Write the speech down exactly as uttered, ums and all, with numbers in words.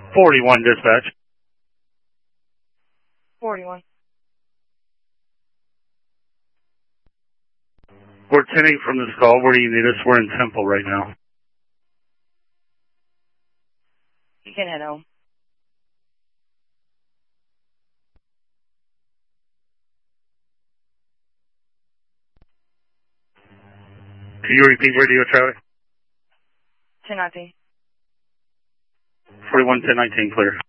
forty-one dispatch. forty-one. We're ten eight from this call. Where do you need us? We're in Temple right now. You can head home. Can you repeat radio traffic? ten nineteen. forty-one ten nineteen, clear.